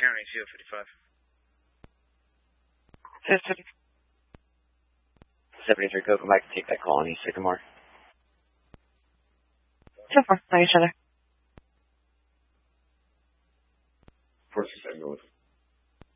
County, CO 55. 73 Go, come back and take that call on East Sycamore. 10-4, know each other.